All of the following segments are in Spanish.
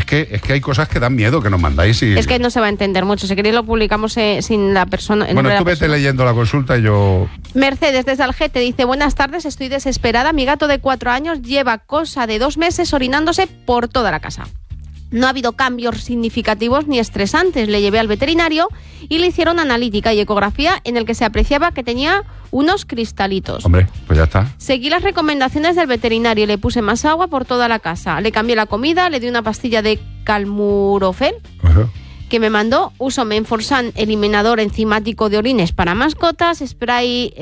que hay cosas que dan miedo que nos mandáis y... Es que no se va a entender mucho. Si queréis lo publicamos sin la persona. Bueno, tú vete leyendo la consulta y yo... Mercedes desde Algete dice: buenas tardes, estoy desesperada. Mi gato de 4 años lleva cosa de 2 meses orinándose por toda la casa. No ha habido cambios significativos ni estresantes. Le llevé al veterinario y le hicieron analítica y ecografía en el que se apreciaba que tenía unos cristalitos. Hombre, pues ya está. Seguí las recomendaciones del veterinario y le puse más agua por toda la casa. Le cambié la comida, le di una pastilla de calmurofel que me mandó. Uso Menforsan, eliminador enzimático de orines para mascotas, spray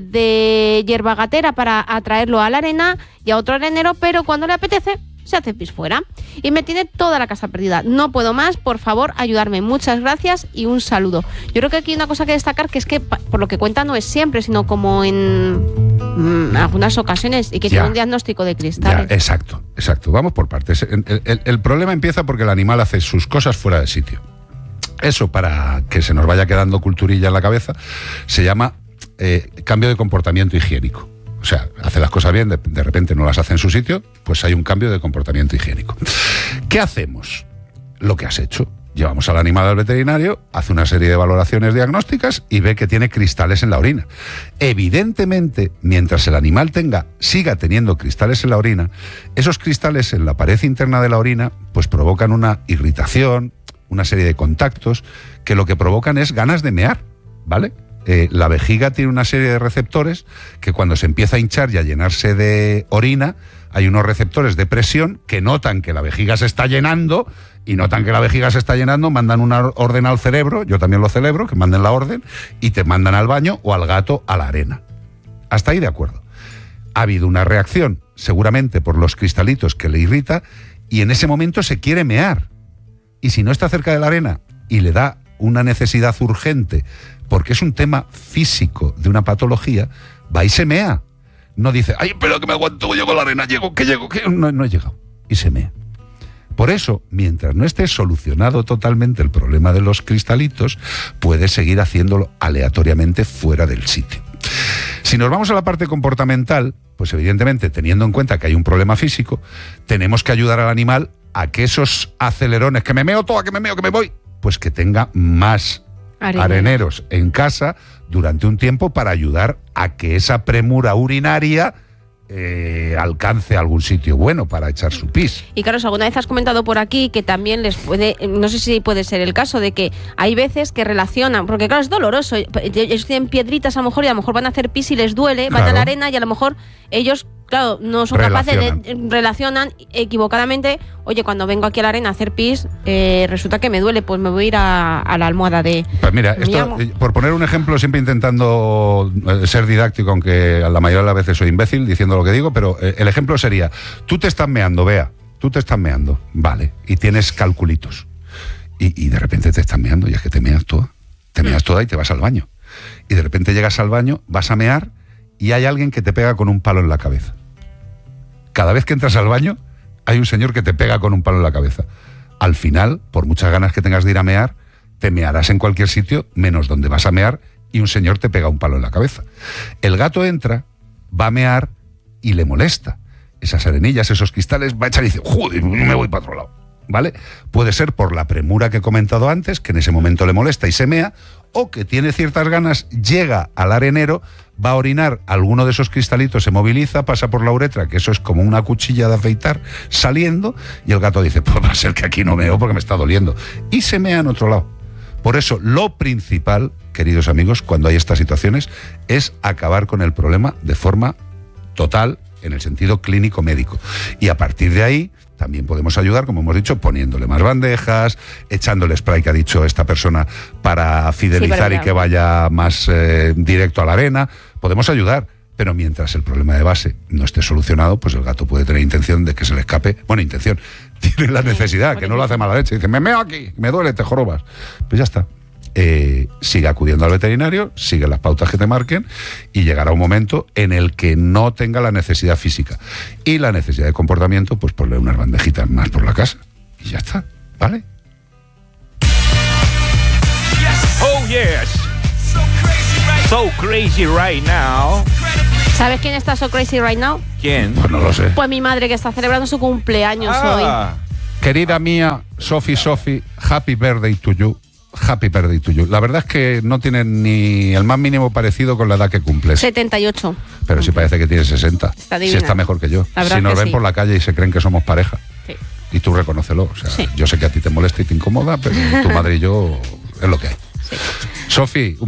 de hierba gatera para atraerlo a la arena y a otro arenero, pero cuando le apetece se hace pis fuera. Y me tiene toda la casa perdida. No puedo más, por favor, ayudarme. Muchas gracias y un saludo. Yo creo que aquí hay una cosa que destacar, que es que, por lo que cuenta, no es siempre, sino como en algunas ocasiones, y que tiene un diagnóstico de cristales. Ya, exacto. Vamos por partes. El problema empieza porque el animal hace sus cosas fuera de sitio. Eso, para que se nos vaya quedando culturilla en la cabeza, se llama cambio de comportamiento higiénico. O sea, hace las cosas bien, de repente no las hace en su sitio, pues hay un cambio de comportamiento higiénico. ¿Qué hacemos? Lo que has hecho. Llevamos al animal al veterinario, hace una serie de valoraciones diagnósticas y ve que tiene cristales en la orina. Evidentemente, mientras el animal siga teniendo cristales en la orina, esos cristales en la pared interna de la orina pues provocan una irritación, una serie de contactos que lo que provocan es ganas de mear, ¿vale? La vejiga tiene una serie de receptores que cuando se empieza a hinchar y a llenarse de orina, hay unos receptores de presión que notan que la vejiga se está llenando y notan que la vejiga se está llenando, mandan una orden al cerebro, yo también lo celebro, que manden la orden, y te mandan al baño o al gato a la arena. Hasta ahí de acuerdo. Ha habido una reacción, seguramente por los cristalitos que le irrita, y en ese momento se quiere mear. Y si no está cerca de la arena y le da una necesidad urgente, porque es un tema físico de una patología, va y se mea. No dice, ay, pero que me aguanto, llego a la arena, llego. No he llegado. Y se mea. Por eso, mientras no esté solucionado totalmente el problema de los cristalitos, puedes seguir haciéndolo aleatoriamente fuera del sitio. Si nos vamos a la parte comportamental, pues evidentemente, teniendo en cuenta que hay un problema físico, tenemos que ayudar al animal a que esos acelerones, que me meo toda, que me voy, pues que tenga más areneros en casa durante un tiempo para ayudar a que esa premura urinaria alcance algún sitio bueno para echar su pis. Y Carlos, alguna vez has comentado por aquí que también les puede, no sé si puede ser el caso de que hay veces que relacionan, porque claro, es doloroso, ellos tienen piedritas a lo mejor y a lo mejor van a hacer pis y les duele, van a la arena y a lo mejor ellos, claro, no son capaces de relacionan equivocadamente, oye, cuando vengo aquí a la arena a hacer pis, resulta que me duele, pues me voy a ir a la almohada de... Pues mira, esto, por poner un ejemplo, siempre intentando ser didáctico, aunque a la mayoría de las veces soy imbécil diciendo lo que digo, pero el ejemplo sería, tú te estás meando, Bea, tú te estás meando, vale, y tienes calculitos, y de repente te estás meando, y es que te meas toda y te vas al baño, y de repente llegas al baño, vas a mear, y hay alguien que te pega con un palo en la cabeza. Cada vez que entras al baño, hay un señor que te pega con un palo en la cabeza. Al final, por muchas ganas que tengas de ir a mear, te mearás en cualquier sitio, menos donde vas a mear, y un señor te pega un palo en la cabeza. El gato entra, va a mear y le molesta. Esas arenillas, esos cristales, va a echar y dice, joder, me voy para otro lado. ¿Vale? Puede ser por la premura que he comentado antes, que en ese momento le molesta y se mea, o que tiene ciertas ganas, llega al arenero, va a orinar, alguno de esos cristalitos se moviliza, pasa por la uretra, que eso es como una cuchilla de afeitar, saliendo, y el gato dice, pues va a ser que aquí no meo porque me está doliendo, y se mea en otro lado. Por eso, lo principal, queridos amigos, cuando hay estas situaciones, es acabar con el problema de forma total, en el sentido clínico médico. Y a partir de ahí, también podemos ayudar, como hemos dicho, poniéndole más bandejas, echándole spray que ha dicho esta persona para fidelizar y que vaya más directo a la arena. Podemos ayudar, pero mientras el problema de base no esté solucionado, pues el gato puede tener intención de que se le escape. Bueno, intención, tiene la necesidad, que no lo hace mala leche. Dice, me meo aquí, me duele, te jorobas. Pues ya está. Sigue acudiendo al veterinario, sigue las pautas que te marquen y llegará un momento en el que no tenga la necesidad física y la necesidad de comportamiento, pues ponle unas bandejitas más por la casa y ya está, ¿vale? Oh yes, so crazy right now. ¿Sabes quién está so crazy right now? ¿Quién? Pues no lo sé. Pues mi madre, que está celebrando su cumpleaños hoy. Querida mía, Sophie, happy birthday to you. Happy birthday to you. La verdad es que no tienes ni el más mínimo parecido con la edad que cumples. 78. Pero sí parece que tienes 60. Está sí divina. está mejor que yo. Si nos ven por la calle y se creen que somos pareja. Sí. Y tú reconócelo. O sea, sí. Yo sé que a ti te molesta y te incomoda, pero tu madre y yo es lo que hay. Sí. Sophie,